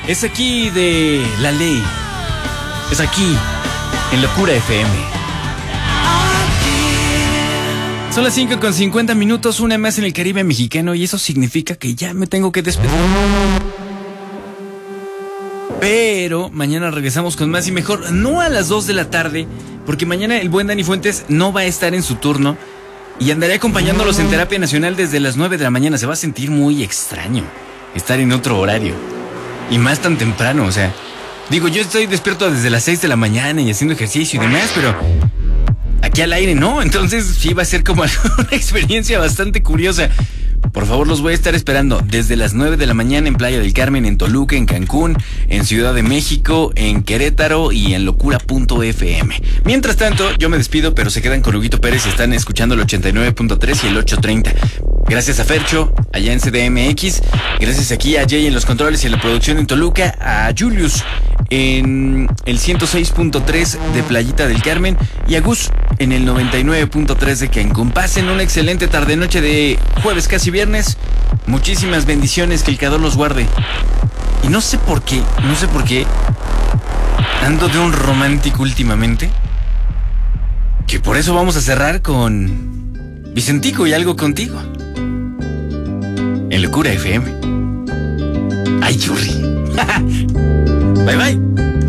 Es aquí de La Ley. Es aquí, en Locura FM. Son las 5:50, una más en el Caribe mexicano, y eso significa que ya me tengo que despedir. Pero mañana regresamos con más y mejor, no a las 2 de la tarde, porque mañana el buen Dani Fuentes no va a estar en su turno y andaré acompañándolos en Terapia Nacional desde las 9 de la mañana. Se va a sentir muy extraño estar en otro horario y más tan temprano, o sea, digo, yo estoy despierto desde las 6 de la mañana y haciendo ejercicio y demás, pero aquí al aire no, entonces sí va a ser como una experiencia bastante curiosa. Por favor, los voy a estar esperando desde las 9 de la mañana en Playa del Carmen, en Toluca, en Cancún, en Ciudad de México, en Querétaro y en locura.fm. Mientras tanto, yo me despido, pero se quedan con Huguito Pérez y están escuchando el 89.3 y el 830. Gracias a Fercho, allá en CDMX. Gracias aquí a Jay en los controles y en la producción en Toluca. A Julius en el 106.3 de Playita del Carmen. Y a Gus en el 99.3 de Cancún. Pasen una excelente tarde-noche de jueves, casi viernes. Muchísimas bendiciones, que el Creador los guarde. Y no sé por qué, ando de un romántico últimamente, que por eso vamos a cerrar con Vicentico y Algo Contigo en Locura FM. Ay, churri. Bye bye.